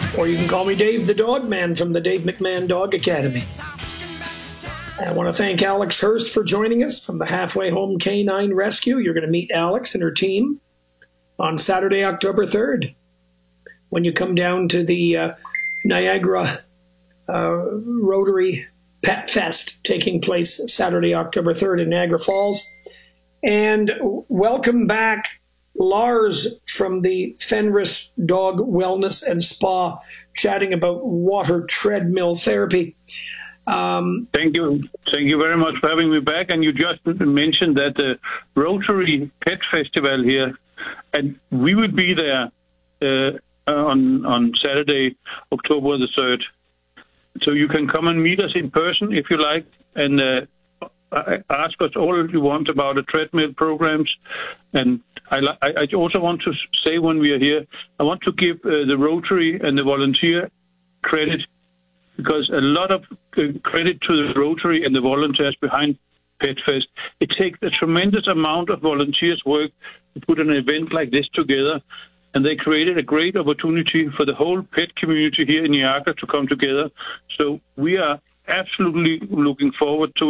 or you can call me Dave the Dog Man from the Dave McMahon Dog Academy. I want to thank Alex Hurst for joining us from the Halfway Home Canine Rescue. You're going to meet Alex and her team on Saturday, October 3rd, when you come down to the Niagara Rotary Pet Fest taking place Saturday, October 3rd in Niagara Falls. And welcome back, Lars from the Fenris Dog Wellness and Spa, chatting about water treadmill therapy. Thank you. Thank you very much for having me back. And you just mentioned that the Rotary Pet Festival here, and we will be there on Saturday, October the 3rd. So you can come and meet us in person if you like, and ask us all you want about the treadmill programs. And I also want to say when we are here, I want to give the Rotary and the volunteer credit, because a lot of credit to the Rotary and the volunteers behind PetFest. It takes a tremendous amount of volunteers' work to put an event like this together, and they created a great opportunity for the whole pet community here in Niagara to come together. So we are absolutely looking forward to